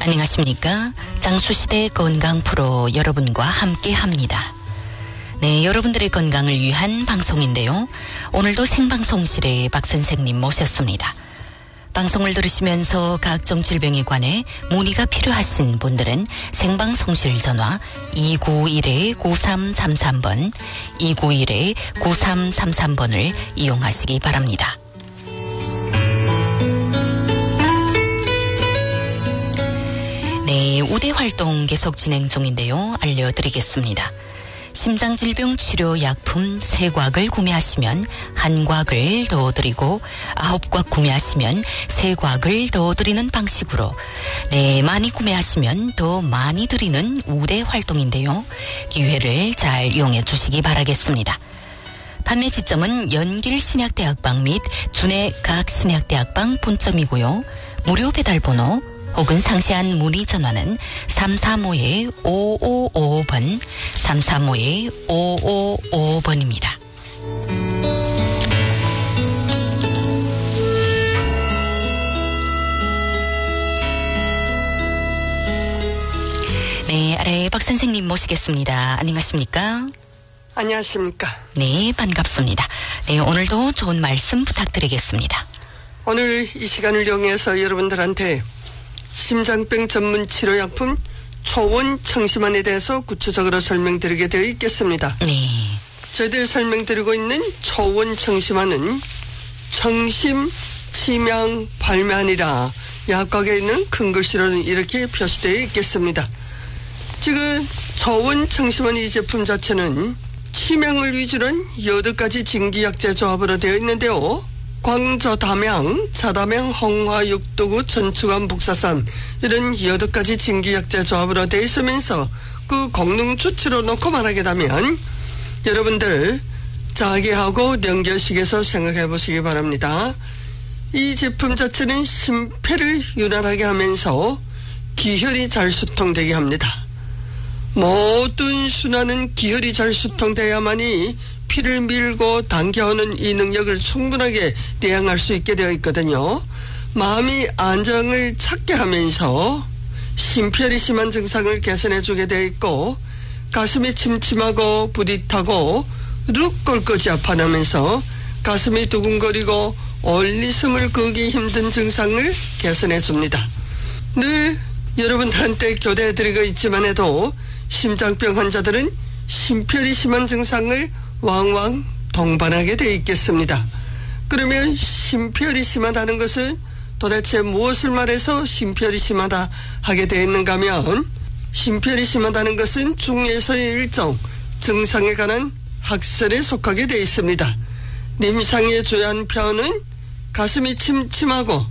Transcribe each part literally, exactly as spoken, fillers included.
안녕하십니까. 장수시대 건강 프로 여러분과 함께 합니다. 네, 여러분들의 건강을 위한 방송인데요. 오늘도 생방송실에 박 선생님 모셨습니다. 방송을 들으시면서 각종 질병에 관해 문의가 필요하신 분들은 생방송실 전화 이구일 구삼삼삼 번, 이구일 구삼삼삼 번을 이용하시기 바랍니다. 네, 우대 활동 계속 진행 중인데요. 알려드리겠습니다. 심장질병 치료 약품 세 곽을 구매하시면 한 곽을 더 드리고 아홉 곽 구매하시면 세 곽을 더 드리는 방식으로 네, 많이 구매하시면 더 많이 드리는 우대 활동인데요. 기회를 잘 이용해 주시기 바라겠습니다. 판매 지점은 연길신약대학방 및 준해 각 신약대학방 본점이고요. 무료 배달번호 혹은 상세한 문의 전화는 삼삼오 오오오오 번, 삼삼오 오오오오 번입니다. 네, 아래 박 선생님 모시겠습니다. 안녕하십니까? 안녕하십니까? 네, 반갑습니다. 네, 오늘도 좋은 말씀 부탁드리겠습니다. 오늘 이 시간을 이용해서 여러분들한테 심장병 전문 치료약품 초원 청심환에 대해서 구체적으로 설명드리게 되어 있겠습니다. 네. 저희들 설명드리고 있는 초원 청심환은 청심 치명 발매하니라 약곽에 있는 큰 글씨로는 이렇게 표시되어 있겠습니다. 지금 초원 청심환 이 제품 자체는 치명을 위주로 한 여덟 가지 진기약재 조합으로 되어 있는데요. 광저, 담양, 자담양, 홍화, 육두구, 전추감, 북사삼 이런 여덟 가지 진기약재 조합으로 되어 있으면서 그功能 주치로 놓고 말하게 되면 여러분들 자기하고 연결식에서 생각해 보시기 바랍니다. 이 제품 자체는 심폐를 윤활하게 하면서 기혈이 잘 수통되게 합니다. 모든 순환은 기혈이 잘 수통돼야만이 피를 밀고 당겨오는 이 능력을 충분하게 대항할 수 있게 되어 있거든요. 마음이 안정을 찾게 하면서 심폐리 심한 증상을 개선해 주게 되어 있고 가슴이 침침하고 부릿하고 룩 꼴꼬지 아파나면서 가슴이 두근거리고 올리숨을 끄기 힘든 증상을 개선해 줍니다. 늘 여러분들한테 교대해 드리고 있지만 해도 심장병 환자들은 심폐리 심한 증상을 왕왕 동반하게 되어 있겠습니다. 그러면 심폐혈이 심하다는 것은 도대체 무엇을 말해서 심폐혈이 심하다 하게 되어 있는가 하면 심폐혈이 심하다는 것은 중에서의 일종 증상에 관한 학설에 속하게 되어 있습니다. 임상의 주요한 표현은 가슴이 침침하고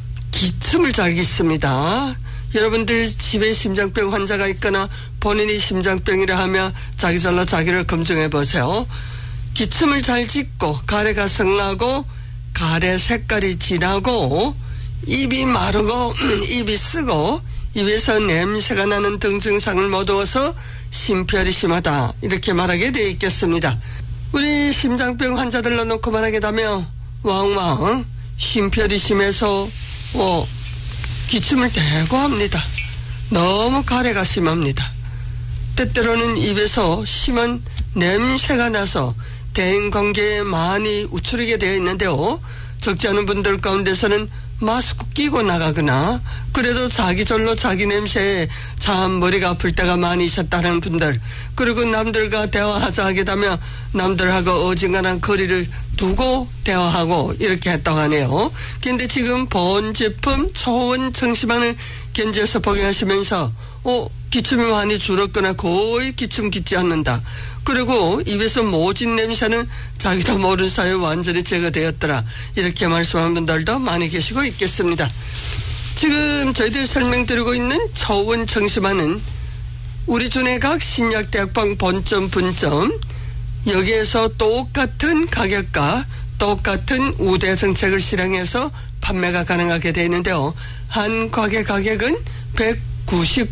기침을 잘 깃습니다. 여러분들 집에 심장병 환자가 있거나 본인이 심장병이라 하며 자기 잘라 자기를 검증해 보세요. 기침을 잘 짓고 가래가 성나고 가래 색깔이 진하고 입이 마르고 입이 쓰고 입에서 냄새가 나는 등 증상을 모두어서 심폐혈이 심하다 이렇게 말하게 되어 있겠습니다. 우리 심장병 환자들로 놓고 말하게 되면 왕왕 심폐혈이 심해서 뭐 기침을 대고 합니다. 너무 가래가 심합니다. 때때로는 입에서 심한 냄새가 나서 대인관계에 많이 우쭐하게 되어 있는데요. 적지 않은 분들 가운데서는 마스크 끼고 나가거나 그래도 자기 절로 자기 냄새에 참 머리가 아플 때가 많이 있었다는 분들, 그리고 남들과 대화하자 하게 되면 남들하고 어지간한 거리를 두고 대화하고 이렇게 했다고 하네요. 그런데 지금 본 제품 초원 청심환을 견지해서 복용하시면서 어, 기침이 많이 줄었거나 거의 기침 깃지 않는다. 그리고 입에서 모진 냄새는 자기도 모르는 사이에 완전히 제거되었더라. 이렇게 말씀하는 분들도 많이 계시고 있겠습니다. 지금 저희들 설명드리고 있는 초원 청심환은 우리 준의 각 신약대학방 본점 분점 여기에서 똑같은 가격과 똑같은 우대 정책을 실행해서 판매가 가능하게 되어 있는데요. 한 곽의 가격은 백구십